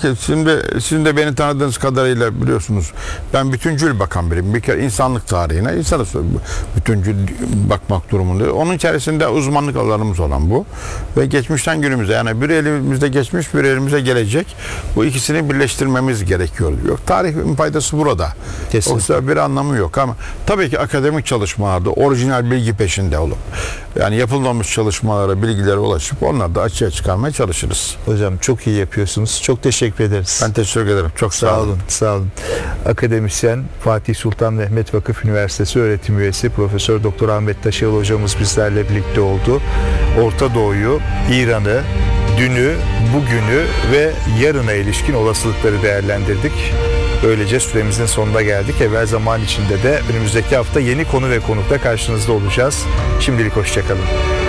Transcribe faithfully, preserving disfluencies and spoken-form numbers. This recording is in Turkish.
ki şimdi sizin de beni tanıdığınız kadarıyla biliyorsunuz ben bütüncül bakan biriyim. Bir kere insanlık tarihine insana bütüncül bakmak durumunda. Onun içerisinde uzmanlık alanımız olan bu. Ve geçmişten günümüze yani bir elimizde geçmiş bir elimize gelecek. Bu ikisini birleştirmemiz gerekiyor. Yok tarihin faydası burada. Kesinlikle. Yoksa bir anlamı yok ama tabii ki akademik çalışmalarda orijinal bilgi peşinde olup yani yapılmamış çalışmalara, bilgilere ulaşıp onları da açığa çıkarmaya çalışırız. Hocam çok iyi yapıyorsunuz. Çok teşekkür ederiz. Ben teşekkür ederim. Çok sağ, Sağ olun. olun, sağ olun. Akademisyen Fatih Sultan Mehmet Vakıf Üniversitesi öğretim üyesi Profesör Doktor Ahmet Taşyal hocamız bizlerle birlikte oldu. Orta Doğu'yu, İran'ı, dünü, bugünü ve yarına ilişkin olasılıkları değerlendirdik. Böylece süremizin sonuna geldik. Evvel zaman içinde de önümüzdeki hafta yeni konu ve konukla karşınızda olacağız. Şimdilik hoşça kalın.